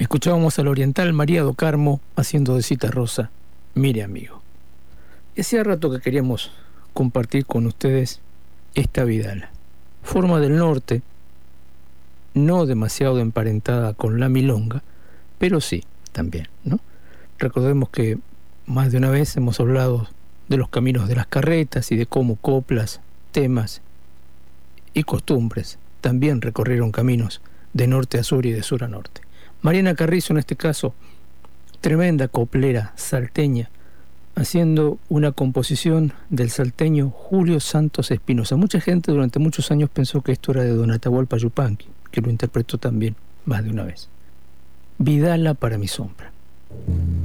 Escuchábamos al oriental María do Carmo haciendo de Cita Rosa, Mire amigo. Hacía rato que queríamos compartir con ustedes esta vidala. Forma del norte, no demasiado emparentada con la milonga, pero sí, también, ¿no? Recordemos que más de una vez hemos hablado de los caminos de las carretas y de cómo coplas, temas y costumbres también recorrieron caminos de norte a sur y de sur a norte. Mariana Carrizo, en este caso, tremenda coplera salteña, haciendo una composición del salteño Julio Santos Espinosa. Mucha gente durante muchos años pensó que esto era de Don Atahualpa Yupanqui, que lo interpretó también más de una vez. Vidala para mi sombra.